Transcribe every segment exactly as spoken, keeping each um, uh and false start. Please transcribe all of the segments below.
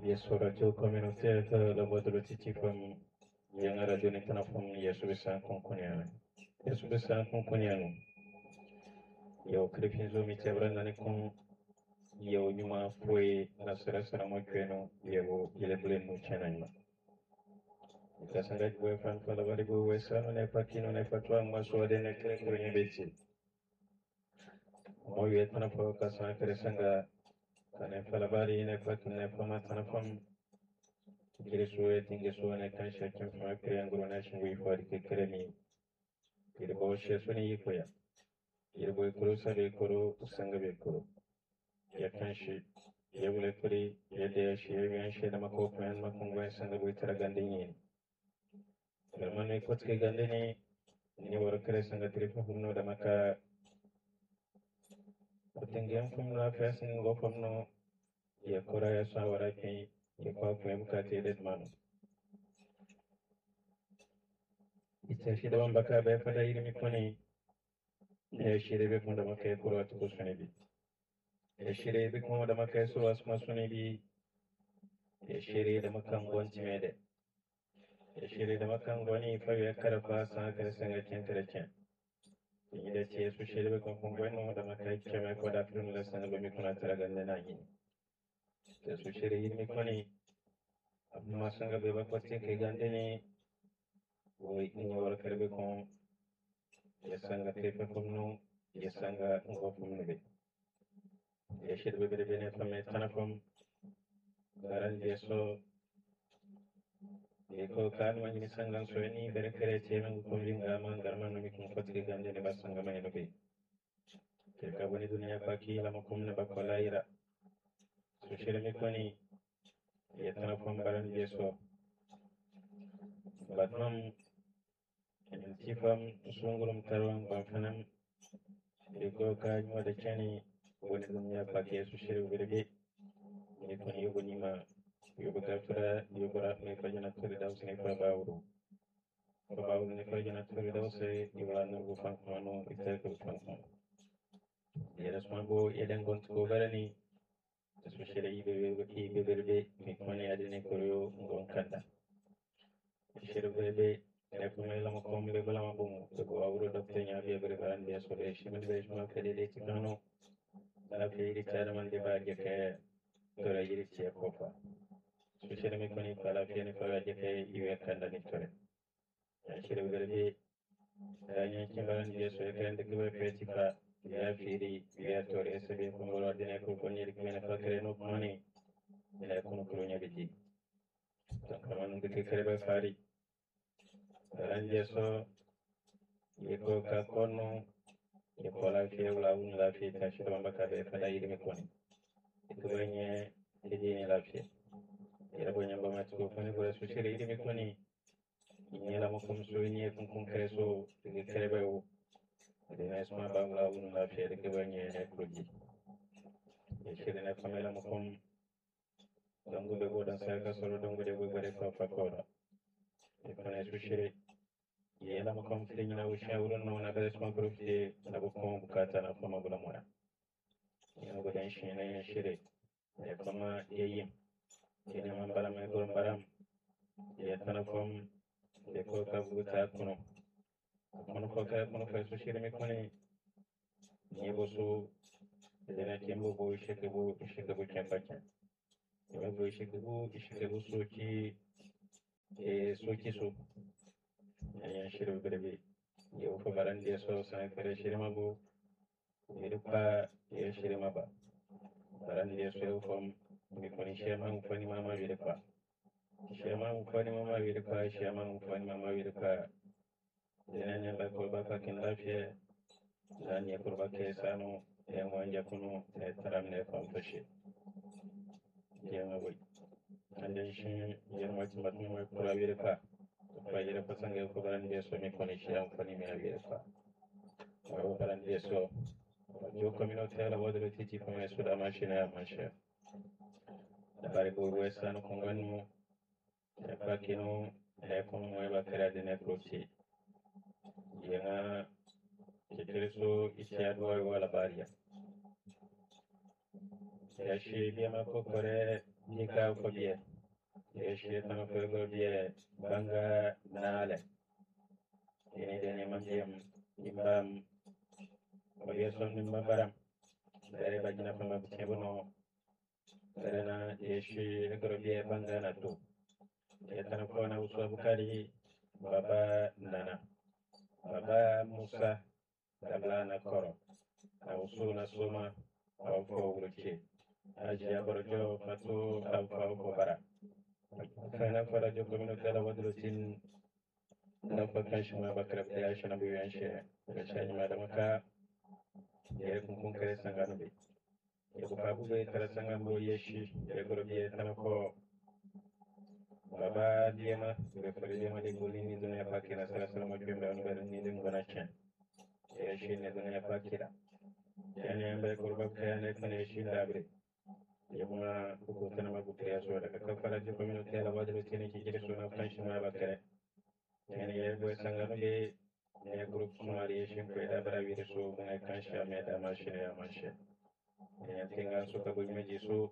Yesu radio communautaire la voix de l'Otitifam Yanga radio Nitanafam Yesu Bessan Konkoniano Yesu Bessan Konkoniano Yo Krifin Zomi Tebranda Nikon Yo Numa Fue Nasara Saramokweno Yo Yeleblen Muchananima Kasanga Boy Fan Falavari Go Wesano Nepakino Nepatwa Maswade Nekre Beti Moyo Tanafo Kasanga Kresanga Kane Falabari Nepakin Nepama Tanafam Kirisue Tingisune Kansha Kimfa Krianguro Nation we for the Kremi Kirbo Shesuni Yikoya Kirbo Kurusa Koro Sanga Koro Yakanshi Yavulekuri Yede Shivan Shedamako and Makungwa Sanga Witara Gandini Germany Kotke Gandini Niwara Kresanga Trifuno Damaka Utingam from La Fasin go from no Yakora Sawara Yakwa Kati man. Itashida Wambaka Befada Yimikoni Shire Kundamaka Kura to Sunibi. A shire become the Makaso as Masunibi. A shire the Makam one timid. A shire the Makam one if I were Carafas and Karasanga Chankarachan. In that case, we shall become from Bueno, the Makai Chamako afternoon lesson of Mikuna Taragan the Nagin. The Sushiri Mikoni Masanga Beba Kotik Gandini. We in your Carabicon. Yasanga paper from no, Yasanga go from the Yashid will be the from a ton from Garan Yeso. Eko kan when you sang on so any very creative and calling Gaman Garman making Kotik and the Basanga Manobi. Kekabani Dunia Paki Lamakum Bakolaira. So Shiramikoni Yatana from Garan Yeso. But Mam and Tifam Sungurum Taran Bafanam. Eko kan what the Chani when the Dunia Paki so share with the gate. Nikoni Yobunima. Yobukafra, Yobura, Nefajana Turidaus, Nefabauru. About Nefajana Turidaus, Yolana Bufanfano, Itaco Fanfano. Yes, one boy, Eden going to go very, especially Ibe, Mikoni, Adenikorio, Gonkanda. Share baby, Nepumela Macom, Lebalamabum, to go out of Tenya, Beber, and the Association of Creditano, that I paid retirement by Jacare, Torayiritia Copa. Social Mikoni, Palafian, Jacare, you can Victoria. I should have very Kimbaran, yes, we can give a petty fat. We have Fidi, we have to receive from all the Necroponic manufacturing of money in a Conocronia Vigi. Come on, the Kikaba Fari. And yes, so you go Kakono, you call out here, Laun Lafi, Tashirambaka, Fada Yimikoni. It's going here, Hidini Lafi. Yabonyan Bamatu, especially Yimikoni. Yela Mokum Suini, Kunkeso, the Kerebo. The next one about Laun Lafi, the Gabanya and Ekruji. You shouldn't have Pamela Mokum. Don't go the word and circus or don't go the way for Fakora. If an especially Yela Mokum Fling, I wish I wouldn't know another small group here, Nabukom Katana from Abulamora. You know, then she and Shiri. Ekama Yim. Kinam Baram Baram. Yetana from the Koka Butakuno. Monofoka, Monofa, Shiri Nibosu, the Nakimbo boy, Shikabu, Shikabu Champacha. Remember Shikabu, Shikabu Suchi, Suchi soup. And Shiri baby. You for Barandia sauce and Shirimabu, Yirupa, Yashirimaba. Barandia swell from Mikoni Sherman, Funny Mama Virupa. Sherman, Funny Mama Virupa, Sherman, Funny Mama Virupa. Then I never call back in life here. Zania Kurbake Sano, and one Yakuno, Taramne from Fashi. Yamaway. And then she, Yamaway, Matuma, Kuravirpa. Fire Pasanga for Barandia Swami Konisha, Funny Mavirupa. Barandia so. Your community about the teaching from a Suda Machina Masha. The Bible West and Convenu, the Pakino, the Conway Bakara de Necroci. Yana. Kitreso Ishiadwa Walabaria. Yashi Biamako Kore, jika fobie ya shi tan fo bie banga nale ini dene mandiam imbam fobie son nimba baram dare bajina fama butebono karena ya shi bie banga na to ya tan fo na usu bukari baba nana baba musa dabla na koro na usu na suma au fo wuruke ajiya barjo fatu au fo bara kana fara jo communauté la wadrotin na fakan shi ma bakar da ya shi na buyan shi ga shani ma da maka ya kun kun kare sangano be ya ku fa bube tara sangan bo yeshi ya goro biye tan ko baba diema be fere diema de golini dunya fakira sara sara mo jombe on ber ni de ngona chen ya shi ne dunya fakira yani ambe kurba kayane tan shi dabre yamma ko tan ma butte ya so daga kafara jo communauté la wadrotin ki jere so na kan shi ma bakare yani ya boy sangano be ne groupe somali shin ko da bara wi so ngai kan sha me da ma shi ya ma shi ne tinga so ka buy meji so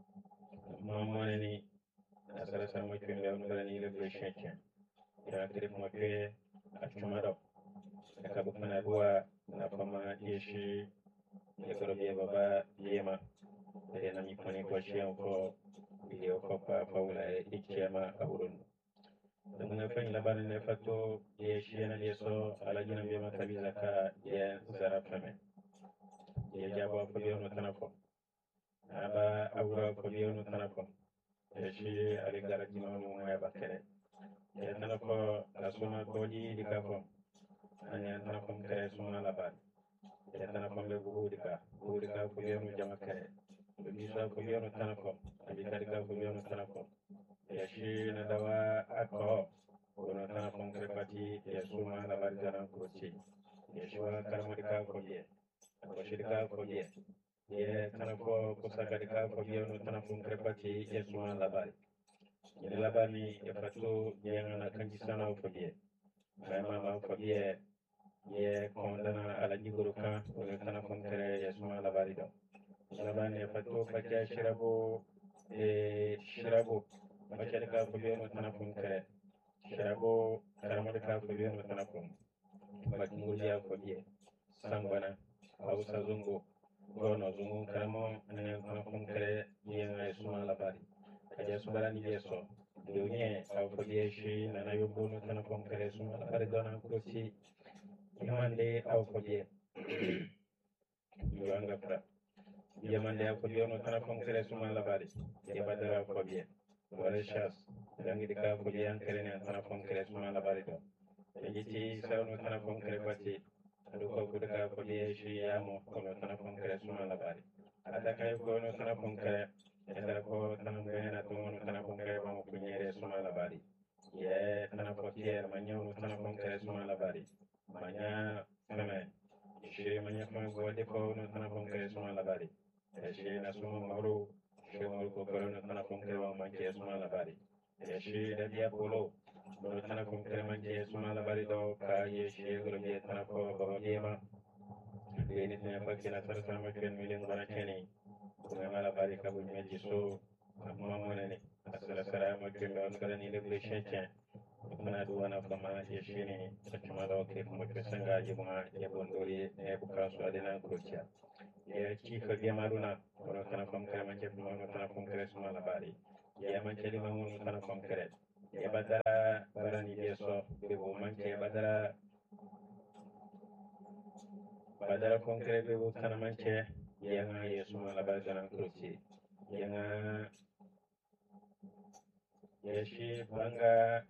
ma mo ne ni asara sa mo kende on gara ni le boy shin ya trip mo ke a chuma do ka bu kana duwa na fama yeshi ya goro be baba yema da na mi koni ko shi ko video ko pa faula e ikema aburun dengan apa yang laban ne fato ye shiena ye so ala jina be makabi zaka ye zara fame ye jabo ko biyo no tanako aba awra ko biyo no tanako ye shi ale gara jima mo ngaya bakere ye tanako asuna ko ji dikafo anya tanako kare suna laban ye tanako be buhu dika buhu dika ko biyo no jama kare be bisa ko biyo no tanako abi kadika ko biyo no tanako ye shi na dawa ako kono tan fon krepati ya suma la barzana kurci ya shwa karama dika ko je ko shirka ko je ye tan ko ko saka dika ko je no tan fon krepati ya suma la bari ni la bani ya fatu ye ngana kanji sana ko je ma ma ko je ye kondana ala jigoro kan ko tan fon kre ya suma la bari do la bani ya fatu fatia shirabu e shirabu fatia dika ko je no tan fon kre shirabo karamar ka ko biyo tana ko bakin gujiya ko biye sambana hausa zungo gono zungo karamo ne tana ko kare yin ay suma labari kaje su barani yeso dunye aw ko biye shi na na yobbo no tana ko kare suma labari dona ko ci yamande aw ko biye yanga fra yamande aw ko biyo no tana ko kare suma labari ya badara ko biye wala shas dangi dika ko biyan kare ne tana ko kare suma labari do yiti sawno tana ko kare pati adu ko ko dika ko biye shi yamo ko no tana ko kare suma labari ada kay ko no tana ko kare endara ko tana ngena to no tana ko kare ba mo ko nyere suma labari ye tana ko tier manyo no tana ko kare suma labari manya feme shi manya feme go de ko no tana ko kare suma labari shi na suma maro shi mo ko ko no tana ko kare ba manje suma labari shi da dia polo no tana ko kare manje suma labari do ka ye shi go je tana ko baba yema de ni ne pa kila sar sama ken milin bana keni ko ma labari ka bu meji so amma mo ne asala sara ma ken do ngara ni le ble shenchen mana duwana fama ye shi ne kuma da ke kuma ke sanga je ma ye bondori ne ku ka so adena kurciya ye ci fa biya maruna kono tana kom kare man je mo no tana kom kare suma labari ye man je lima mo no tana kom kare ye badara barani be so be bo man je badara badara kom kare be bo tana man je ye nga ye suma labari dana kurci ye nga ye shi banga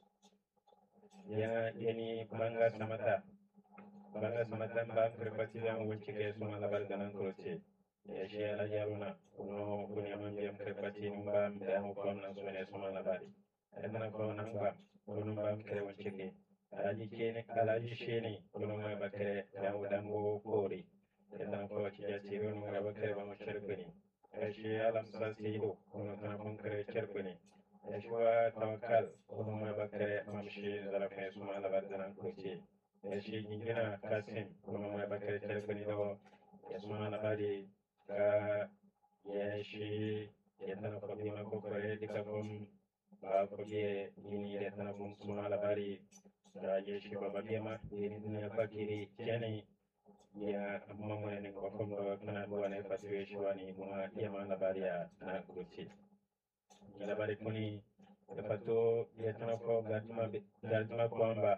ye yani banga samata banga samata ba krepati yang wonci ke suma labari dana kurci ya shi ala jaruna no kunya mambiam krepati numba mda mo kon na sone suma labari edana ko nan ba kono ba kre wonci ke alaji kene alaji sheni kono ma bakre dawo dango kori edana ko ci ja ci no ma bakre ba mo cerkani ya shi alam sa sido kono tan kon kre cerkani ya shi wa tawakkal kono ma bakre mamshi zarafa suma labari dana kurci ya shi jingina kasim kono ma bakre cerkani do ya suma labari ka ya shi yatana ko bi ma ko kore dikafom ba ko bi ni yatana ko suma labari da je shi baba biyama ni dunya fakiri kene ya amma mun ne ko fam do kana do ne fasiwe shi wani kuma yama labari ya na kuci labari kuni da fato yatana ko gaduma gaduma ko amba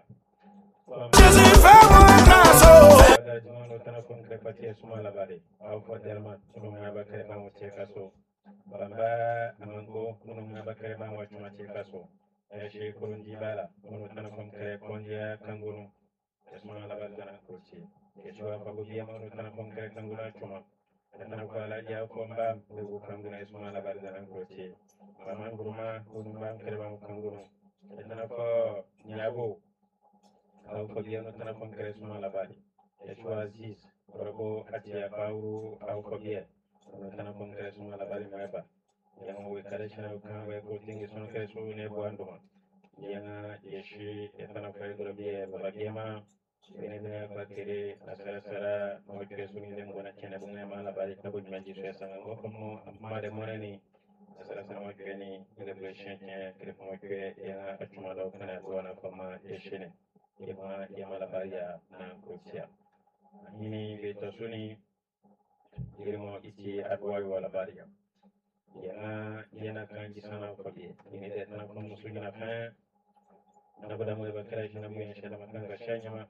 gaduma no tana ko kre fati suma labari aw fo derma no ngaba kre ba mo te kaso bamba amango no ngaba kre ba mo tuma te kaso e shi ko ndi bala no tana ko kre kondia kanguru esma labari dana kuci ke shwa fa biya mo no tana ko kre kangura tuma tana ko ala ya ko mba be kangura esma labari dana kuci mama nguruma nguruma kre ba mo kanguru tana ko nyabo aw ko biya no tana ko kre esma labari e shwa aziz robo atia pauru aw ko biya no tana ko kre esma labari maba yang we kare shana kan we ko tingi sono kre su ne bo anduma yang yeshi etana ko gro biya baba biya ini dunia fakiri asara sara mo kesu ni dem gona kene bunga mala bari tabu nyaji so sanga ngo komo amma de moneni asara sara mo keni ile bleshen ke kre mo ke ya atuma do kana gona koma yeshine yema yema la bari ya na kusia ini be to suni irmo iti adwa wala bari ya yana yana kanji sana ko bi ini de na ko musunya na fa na bada mo ba kra shi na mu yeshe na makanga shanya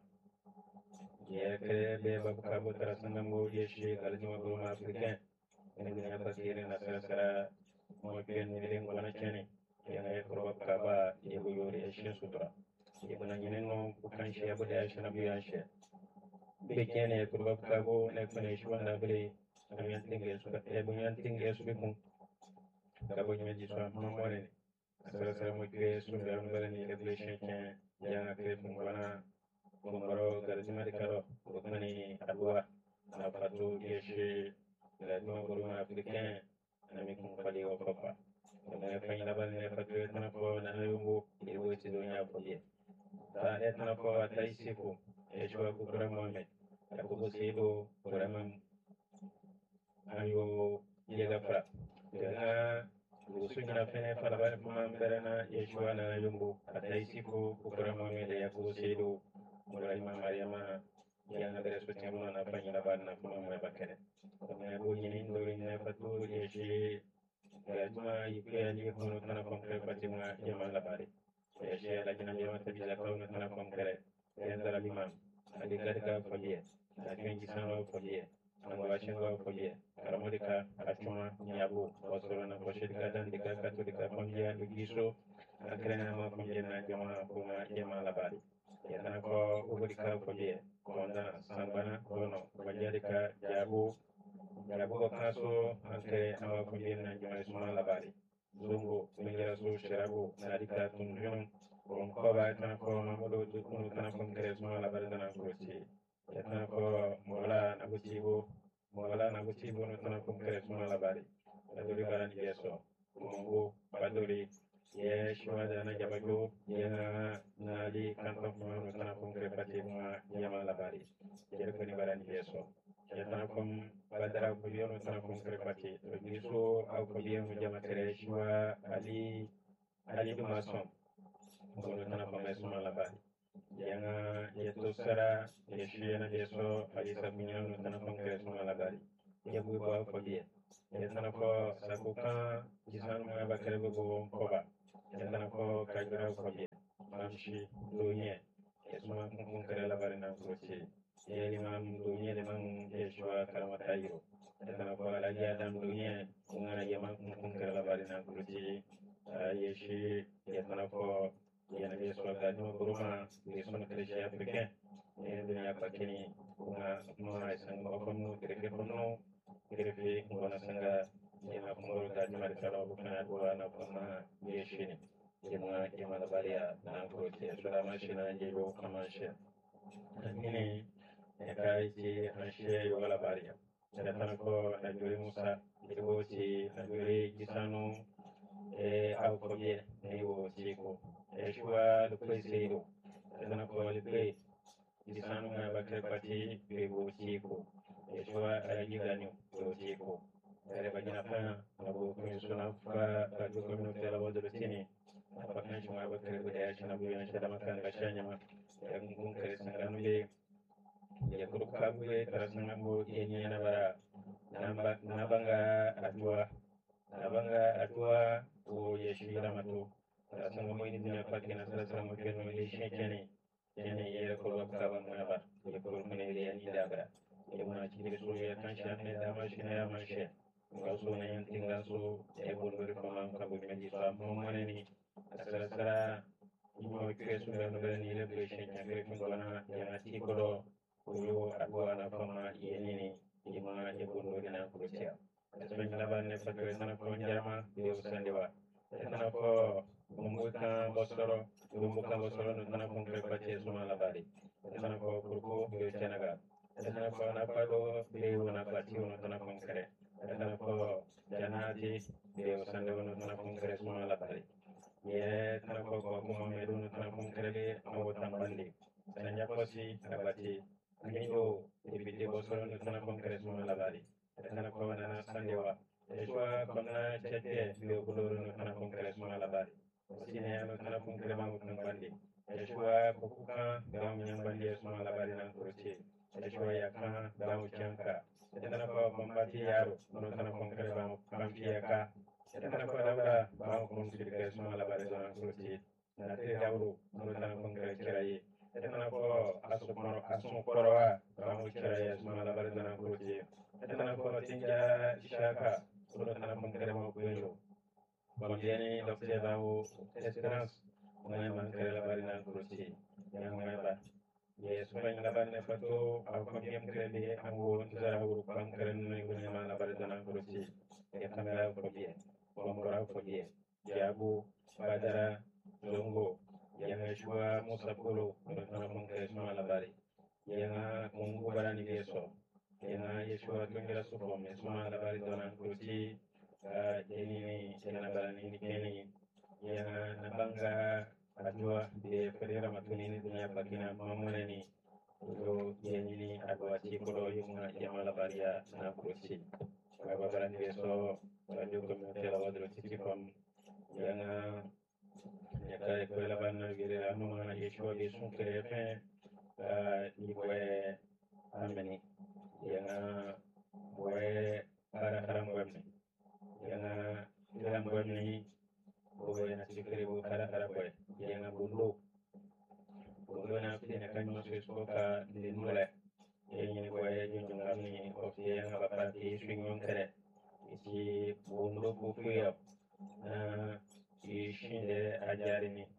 ya kare be babu kabo tara sannan go ya shi galjima go ma african ne ne ya fakire na sara sara mo ken ni ren gona kene ya ga ko babu kaba ya go yore ya shi sutura ya bana ne no bukan shi ya bude ya shi na biya shi be kene ko babu kabo ne ko ne shi wanda bele an yan tinge su ka e bun yan tinge su be kun kabo ni ji so ma mo ne sara sara mo ke su da no bele ni revelation ken ya kare fun gona Kumbaro garzima di karo bukmani adwa na fatu yeshi garzima buruma africain na mi kumpali wa papa na fanyi labal ne fatu etana fo na yumbu ilwo ti dunya foye ta etana fo atai sifu yeshi wa kukura mohamed ya kubu sido kuraman ayo yega fra yana gusu nyina fene falabari fuma mberena yeshi wa na yumbu atai sifu kukura mohamed ya kubu sido Murayma Mariama yang ada resepsi bulan apa yang dapat nak memulai pakai. Kemudian bunyi ini dulu ini fatu yeshi cuma ibu yang dia kono tanah konkret pasti menga jaman labari. Yeshi lagi nanti jaman tapi jika kono tanah konkret yang dalam imam adik adik fobia, adik yang kisah fobia, angwashin fobia. Karena mereka cuma nyabu, kosoran koshika dan dika katolika fobia begitu akhirnya nama fobia na jaman bunga jaman labari. Yatana ko ubudi ka fobie konda sambana kono bajari ka jabu jabu ko kaso anke ama fobie na jumai suma labari zungu mingira su shirabu nadika tunjun kon ko ba tan ko mamudo dukunu tan ko ngere suma labari tan ko ci yatana ko mola na butibo mola na butibo no tan ko ngere suma labari adori barani yeso mungu badori ye shwada na jabajo ye na na di kanto mo na ko ngre pati mo yama labari ye ko ni barani yeso ye tan ko badara ko yo no tan ko ngre pati to giso aw ko ye mo jama tere shwa ali ali du mason ko no tan ko meso labari ye na ye to sara ye shwe na yeso ali sabunya no tan ko ngre so labari ye bu ko ko ye ye tan ko sabuka jisan mo ba kare go ko ba yatana ko kagira ko bi mamshi dunya esma kun kare labarin nan soce ya limam dunya liman yeshwa karama tayiro yatana ko ala ya dan dunya kun ana yaman kun kare labarin nan soce yeshi yatana ko yana yeshwa ga no buruma ni son kare shi africain ne dunya pakini kuma kuma isan ko kono kire kono kire fi ngona sanga yana kungoro ga jumar kala bukana duwa na kuma yeshini yema yema labari ya na kote sura mashina jelo kamashe ini ekai ji anshe yo labari ya yatana ko najuri musa ibo ci najuri gisano e au ko ye ne wo ci ko e shwa le presido yatana ko le pre gisano ma bakre pati be wo ci ko e shwa ala giganyo wo ci ko kare bagina fa abu kun suna fa ba duk community la wadu tini apa kan shi ma ba kare da ya shi na buyan shi da makan da shanya ma ya kun kare sanganu be ya kuru kabu be kare sangambo yenye na bara namba nabanga atua nabanga atua o ya shi ramato kare sangambo ini dunya pakina sara sara mo keno le shi kene kene ya ko ka ba mo ba ya ko ko ne le ni da bara ya muna cikin so ya kan shi ne da ma shi ne ya ma shi ngaso na yan tinga so e bolori fama ka bo meji so mo moneni asara sara mo kesu na no ni le be shen ya gre fin gona ya na ti ko yo adwa na fama yenini ima e bolori na ko tia asben la ban ne fakre sana ko njama be usande wa sana ko mo ka bosoro mo ka bosoro no sana ko kre pa che so ma la bari sana ko ko be senegal sana ko na pa do be wona pa ti wona sana ko kre sana ko janaji be usande wona sana ko kre so ma la bari ye sana ko ko mo me do no sana ko kre be no tambandi sana nya ko si abati ngindo ibiti bosoro no sana ko kre so ma la bari sana ko na sandewa Yeshua kona chete bio kuloro no kana konkre sma la bari. Sine no kana konkre mangu bandi. Yeshua kukuka gamu nyang bandi sma la bari nan kuruchi. Yeshua yaka gamu chanka. Tena ko mambati yaro no kana konkre bamu kampia ka. Tena ko dawda bamu konkre sma la bari nan kuruchi. Na te dawru no kana konkre chirayi. Tena ko asu kono asu korowa bamu chirayi sma la bari nan kuruchi. Tena ko tinja shaka solo kana konkre mo kuyo koldiani docteur bawo esperance ngai man kare la bari nan kurusi yang ngai ba ye supan la ban ne fato aw ko yem kare be am wo zara wuru kan kare ne ko ne man la bari nan kurusi e tanga ko biye ko mo ra ko biye jabu badara zongo yang shua musa polo ko kana konkre sma la bari yang mungu barani beso Kena Yeshua tungira sufo mesuma la bari dona kursi jeni jena barani ni keni yana nabanga adwa de federa matuni ni dunia bakina mamone ni ulo jeni ni adwa chikolo yunga jama la bari ya na kursi baba barani beso radio community la wadro tikifam yana yaka ko la banna gire anuma Yeshua besun krefe ni boye ameni yang boy para haram webni yang haram webni boy na sikri bo para haram boy yang bundu bundu na fi na kan masu so ka dinule yang boy ni ngani of yang apa ti swing yon kare isi bundu bu fuya na ishinde ajari ni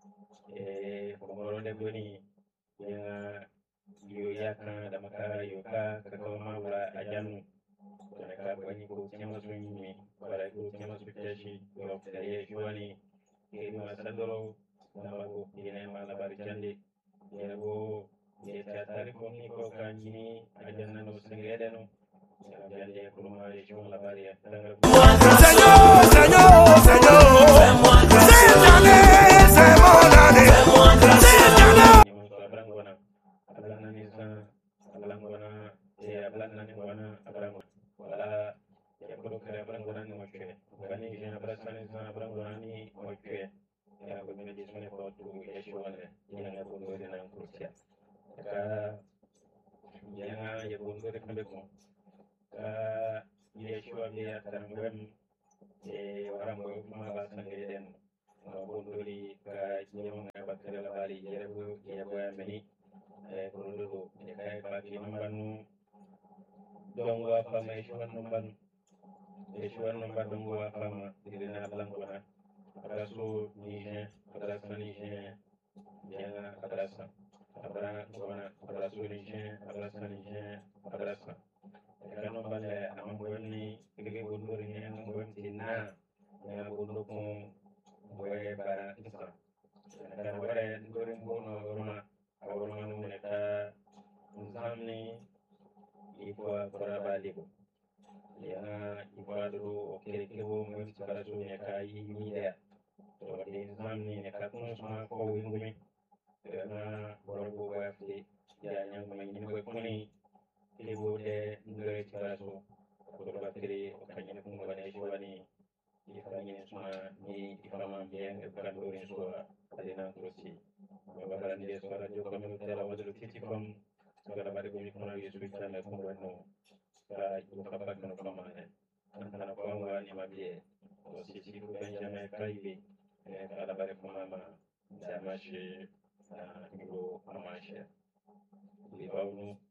e pomoronde boni yang yo yakan da makara yo ka ka kawo mawura a janu da ka bani ko tema sun yi bara ko tema su tashi yo da ya shi wani ke ma sadoro da mago ina ma labari jande ya go ya ta tarifo ni ko kan yini a jannan no singede no ya jande ko ma ya shi labari ya tanga Señor, Señor, Señor, Señale, Señale, Señale. Ablangona, eh, ablangani wana ablangona. Wala ya kudu kare ablangona ni mochwe. Gani jena ablangani sana ablangona ni mochwe. Ya kumene jisone kwa tu yeshi wane. Jena ya kundu wana na nkurusia. Ka jena ya kundu wana kambe kwa. Ka yeshi wane ya tarangwem. Eh, warambo kuma basanga yeden. Kundu wana ka jena mga bakare labali. Yerebu yerebu ya meni. Kurundu ya kai bagi nombanu dongo apa ma ishuan nomban ishuan nomba dongo apa ma dirina blangona abrasu nije abrasu nije janga abrasa abra gona abrasu nije abrasa nije abrasa kanu bale amamboni ige gunduri ne ngom tinna ya gundu ko boye bara isa kan wale nduri mbono roma awon mun ka nzamni ifwa koraba libo yana ifwa do okere kebo mun tsara so ne ka yi ni da to da nzamni ne ka kun suma ko wingumi yana borgo wa fi ya nyang mai ni ko kuni kebo de ngare tsara so ko ba tiri okanya kuma ni ifama bien kan dorin so adina krosi babaran de so radio communautaire la wadru titi fam ngala bari ko mi kono yesu tane ko wonno ka ko kapak no famane antana ko ngani mabie o sisi ko benjamin kaibi ala bari ko mama damashi na ngro amashe li bawnu